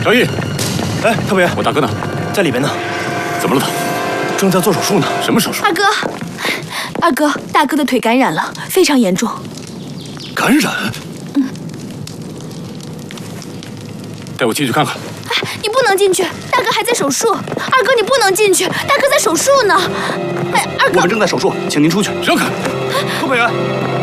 小易， 哎，特派员， 我大哥呢？ 在里边呢。 怎么了他？ 正在做手术呢。 什么手术？ 二哥，大哥的腿感染了，非常严重。 感染？带我进去看看。 你不能进去，大哥还在手术。二哥，你不能进去，大哥在手术呢。哎，二哥， 我们正在手术，请您出去。 让开！ 特派员。